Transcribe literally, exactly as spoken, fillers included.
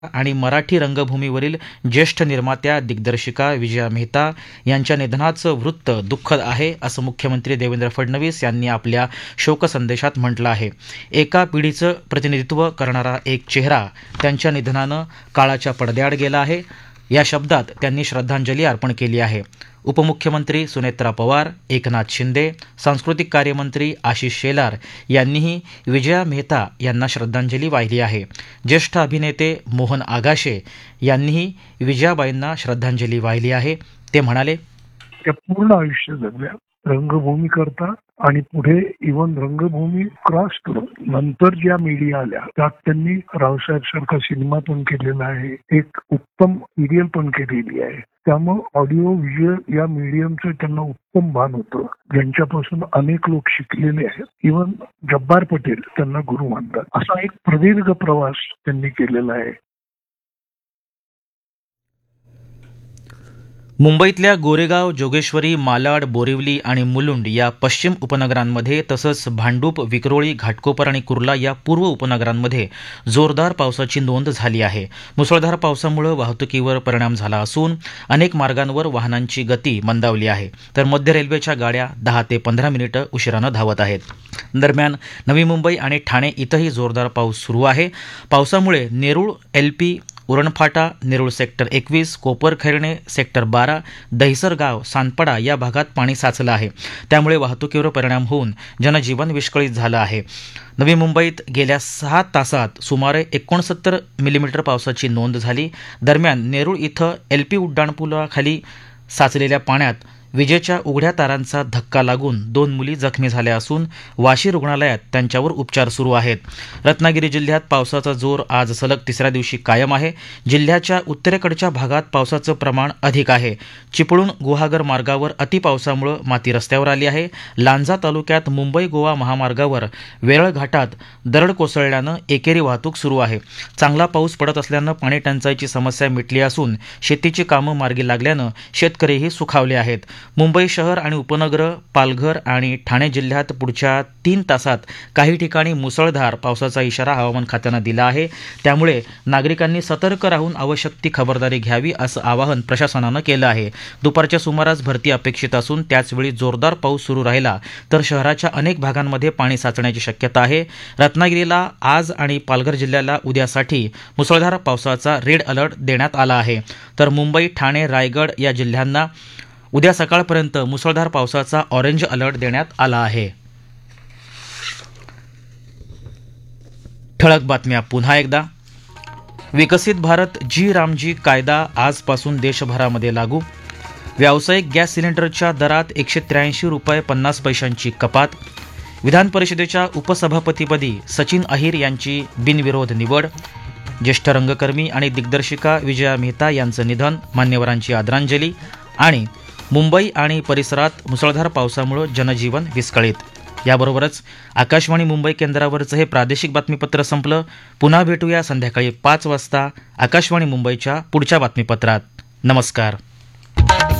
आणि मराठी रंगभूमीवरील ज्येष्ठ निर्मात्या दिग्दर्शिका विजया मेहता यांच्या निधनाचं वृत्त दुःखद आहे असं मुख्यमंत्री देवेंद्र फडणवीस यांनी आपल्या शोकसंदेशात म्हटलं आहे. एका पिढीचं प्रतिनिधित्व करणारा एक चेहरा त्यांच्या निधनानं काळाच्या पडद्याआड गेला आहे. या शब्दात त्यांनी श्रद्धांजली अर्पण केली आहे. उपमुख्यमंत्री सुनेत्रा पवार, एकनाथ शिंदे, सांस्कृतिक कार्यमंत्री आशिष शेलार यांनीही विजया मेहता यांना श्रद्धांजली वाहिली आहे. ज्येष्ठ अभिनेते मोहन आगाशे यांनीही विजयाबाईंना श्रद्धांजली वाहिली आहे. ते म्हणाले, त्या पूर्ण आयुष्य जगल्या रंगभूमी करता आणि पुढे इव्हन रंगभूमी क्रॉस करून नंतर ज्या मीडिया आल्या त्यात त्यांनी रावसाहेब सारखा सिनेमा पण केलेला आहे, एक उत्तम सिरियल पण केलेली आहे. त्यामुळे ऑडिओ व्हिज्युअल या मीडियमचं त्यांना उत्तम भान होतं, ज्यांच्यापासून अनेक लोक शिकलेले आहेत. इव्हन जब्बार पटेल त्यांना गुरु मानतात. असा एक प्रदीर्घ प्रवास त्यांनी केलेला आहे. मुंबईतल्या गोरेगाव, जोगेश्वरी, मालाड, बोरिवली आणि मुलुंड या पश्चिम उपनगरांमध्ये तसंच भांडूप, विक्रोळी, घाटकोपर आणि कुर्ला या पूर्व उपनगरांमध्ये जोरदार पावसाची नोंद झाली आहे. मुसळधार पावसामुळे वाहतुकीवर परिणाम झाला असून अनेक मार्गांवर वाहनांची गती मंदावली आहे. तर मध्य रेल्वेच्या गाड्या दहा ते पंधरा मिनिटं उशिरानं धावत आहेत. दरम्यान नवी मुंबई आणि ठाणे इथंही जोरदार पाऊस सुरू आहे. पावसामुळे नेरूळ, एलपी, उरणफाटा, नेरूळ सेक्टर एकवीस, कोपरखैरणे सेक्टर बारा, दहिसर गाव, सानपाडा या भागात पाणी साचलं आहे. त्यामुळे वाहतुकीवर परिणाम होऊन जनजीवन विस्कळीत झालं आहे. नवी मुंबईत गेल्या सहा तासात सुमारे एकोणसत्तर मिलीमीटर पावसाची नोंद झाली. दरम्यान नेरूळ इथं एलपी उड्डाणपुलाखाली साचलेल्या पाण्यात विजेच्या उघड्या तारांचा धक्का लागून दोन मुली जखमी झाल्या असून वाशी रुग्णालयात त्यांच्यावर उपचार सुरू आहेत. रत्नागिरी जिल्ह्यात पावसाचा जोर आज सलग तिसऱ्या दिवशी कायम आहे. जिल्ह्याच्या उत्तरेकडच्या भागात पावसाचं प्रमाण अधिक आहे. चिपळूण गुहागर मार्गावर अतिपावसामुळे माती रस्त्यावर आली आहे. लांजा तालुक्यात मुंबई गोवा महामार्गावर वेरळ घाटात दरड कोसळल्यानं एकेरी वाहतूक सुरू आहे. चांगला पाऊस पडत असल्यानं पाणी टंचाईची समस्या मिटली असून शेतीची कामं मार्गी लागल्यानं शेतकरीही सुखावले आहेत. मुंबई शहर आणि उपनगर, पालघर आणि ठाणे जिल्ह्यात पुढच्या तीन तासात काही ठिकाणी मुसळधार पावसाचा इशारा हवामान खात्यानं दिला आहे. त्यामुळे नागरिकांनी सतर्क राहून आवश्यक ती खबरदारी घ्यावी असं आवाहन प्रशासनानं केलं आहे. दुपारच्या सुमारास भरती अपेक्षित असून त्याचवेळी जोरदार पाऊस सुरू राहिला तर शहराच्या अनेक भागांमध्ये पाणी साचण्याची शक्यता आहे. रत्नागिरीला आज आणि पालघर जिल्ह्याला उद्यासाठी मुसळधार पावसाचा रेड अलर्ट देण्यात आला आहे. तर मुंबई, ठाणे, रायगड या जिल्ह्यांना उद्या सकाळपर्यंत मुसळधार पावसाचा ऑरेंज अलर्ट देण्यात आला आहे. ठळक बातम्या पुन्हा एकदा. विकसित भारत जी रामजी कायदा आजपासून देशभरामध्ये लागू. व्यावसायिक गॅस सिलेंडरच्या दरात एकशे त्र्याऐंशी रुपये पन्नास पैशांची कपात. विधान परिषदेच्या उपसभापतीपदी सचिन अहिर यांची बिनविरोध निवड. ज्येष्ठ रंगकर्मी आणि दिग्दर्शिका विजया मेहता यांचं निधन, मान्यवरांची आदरांजली. आणि मुंबई आणि परिसरात मुसळधार पावसामुळे जनजीवन विस्कळीत. याबरोबरच आकाशवाणी मुंबई केंद्रावरचं हे प्रादेशिक बातमीपत्र संपलं. पुन्हा भेटूया संध्याकाळी पाच वाजता आकाशवाणी मुंबईच्या पुढच्या बातमीपत्रात. नमस्कार.